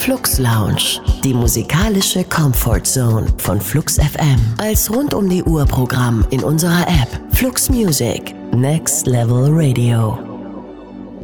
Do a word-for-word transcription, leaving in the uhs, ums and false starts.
Flux Lounge, die musikalische Comfort Zone von Flux F M. Als rund um die Uhr Programm in unserer App Flux Music, Next Level Radio.